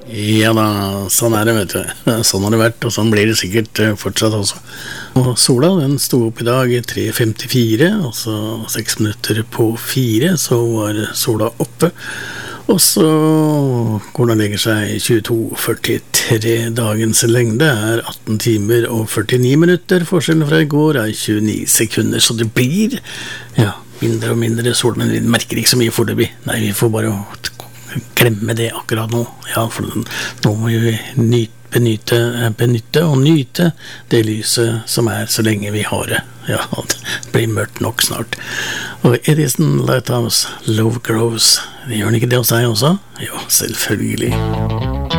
Ja da, sånn det, vet du. Sånn har det vært, og sånn blir det sikkert fortsatt også. Og sola, den sto opp i dag i 3:54, altså 6 minutter på 4, så var sola oppe. Og så går den og legger seg i 22:43. Dagens lengde er 18 timer og 49 minutter. Forskjellen fra i går er 29 sekunder, så det blir, ja, mindre og mindre sol, men vi merker ikke så mye foreløpig. Nei, vi får bare glemme det akkurat nå. Ja, for nå må vi benytte og nyte det lyset som er så lenge vi har det. Ja, det blir mørkt nok snart. Og Edison Lighthouse, Love Grows. Gjør den ikke det hos deg også? Jo, selvfølgelig.